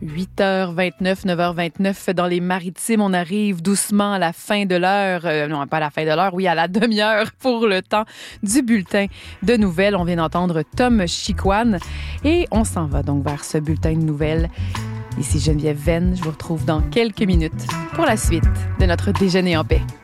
8h29, 9h29 dans les Maritimes. On arrive doucement à la fin de l'heure. Non, pas à la fin de l'heure, oui, à la demi-heure pour le temps du bulletin de nouvelles. On vient d'entendre Tom Chicoine et on s'en va donc vers ce bulletin de nouvelles. Ici Geneviève Venn, je vous retrouve dans quelques minutes pour la suite de notre déjeuner en paix.